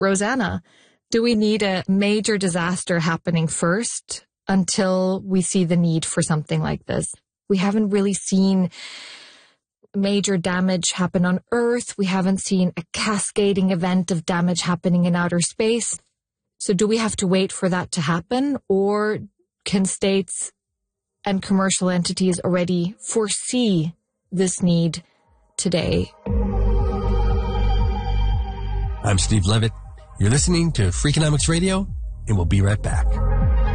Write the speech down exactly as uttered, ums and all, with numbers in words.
Rosanna, do we need a major disaster happening first until we see the need for something like this? We haven't really seen major damage happen on Earth. We haven't seen a cascading event of damage happening in outer space. So do we have to wait for that to happen, or can states and commercial entities already foresee this need today? I'm Steve Levitt. You're listening to Freakonomics Radio, and we'll be right back.